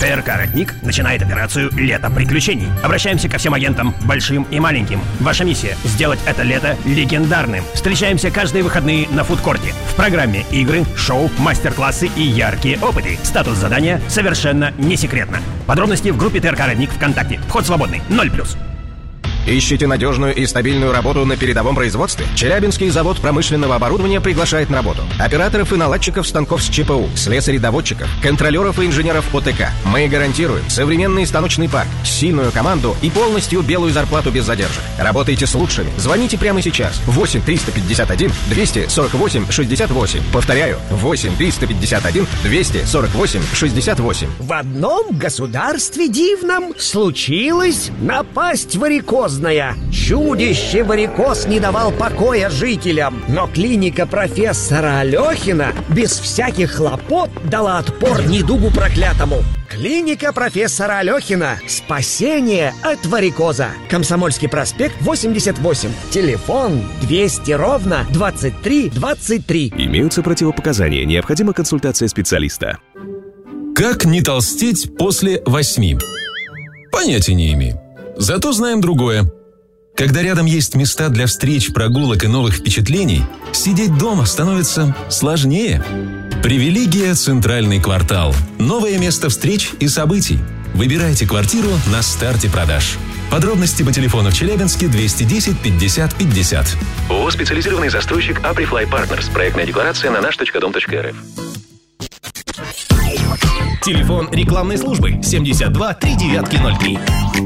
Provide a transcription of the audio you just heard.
ТРК «Родник» начинает операцию «Лето приключений». Обращаемся ко всем агентам, большим и маленьким. Ваша миссия – сделать это лето легендарным. Встречаемся каждые выходные на фудкорте. В программе игры, шоу, мастер-классы и яркие опыты. Статус задания совершенно не секретно. Подробности в группе ТРК «Родник» ВКонтакте. Вход свободный. 0+. Ищете надежную и стабильную работу на передовом производстве? Челябинский завод промышленного оборудования приглашает на работу операторов и наладчиков станков с ЧПУ, слесарей-доводчиков, контролеров и инженеров ОТК. Мы гарантируем современный станочный парк, сильную команду и полностью белую зарплату без задержек. Работайте с лучшими. Звоните прямо сейчас. 8 351 248 68. Повторяю, 8 351 248 68. В одном государстве дивном случилась напасть варикозная. Чудище варикоз не давал покоя жителям. Но клиника профессора Алехина без всяких хлопот дала отпор недугу проклятому. Клиника профессора Алехина. Спасение от варикоза. Комсомольский проспект, 88. Телефон 200-23-23. Имеются противопоказания. Необходима консультация специалиста. Как не толстеть после 8? Понятия не имею. Зато знаем другое. Когда рядом есть места для встреч, прогулок и новых впечатлений, сидеть дома становится сложнее. Привилегия «Центральный квартал». Новое место встреч и событий. Выбирайте квартиру на старте продаж. Подробности по телефону в Челябинске 210 50 50. ООО «Специализированный застройщик Aprifly Partners». Проектная декларация на наш.дом.рф. Телефон рекламной службы 72 3903.